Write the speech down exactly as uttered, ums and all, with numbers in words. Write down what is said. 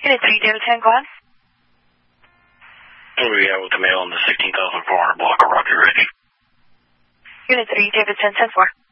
Unit three, David ten, go ahead. Who do we got with the mail on the sixteen thousand four hundred block of Roger Ridge? Unit three, David ten, ten four.